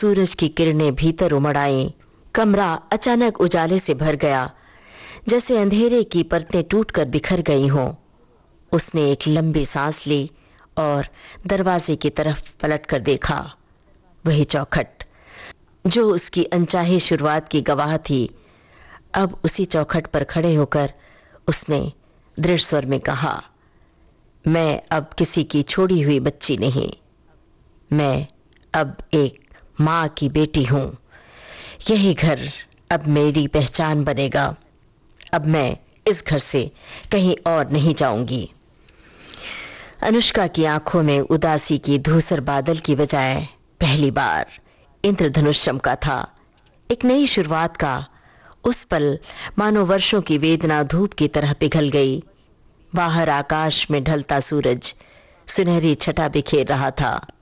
सूरज की किरणें भीतर उमड़ आईं। कमरा अचानक उजाले से भर गया, जैसे अंधेरे की परतें टूटकर बिखर गई हों। उसने एक लंबी सांस ली और दरवाजे की तरफ पलटकर देखा। वही चौखट जो उसकी अनचाही शुरुआत की गवाह थी। अब उसी चौखट पर खड़े होकर उसने दृढ़ स्वर में कहा, मैं अब किसी की छोड़ी हुई बच्ची नहीं, मैं अब एक माँ की बेटी हूं। यही घर अब मेरी पहचान बनेगा। अब मैं इस घर से कहीं और नहीं जाऊंगी। अनुष्का की आंखों में उदासी की धूसर बादल की बजाय पहली बार इंद्रधनुष चमका था। एक नई शुरुआत का। उस पल मानो वर्षों की वेदना धूप की तरह पिघल गई। बाहर आकाश में ढलता सूरज सुनहरी छटा बिखेर रहा था।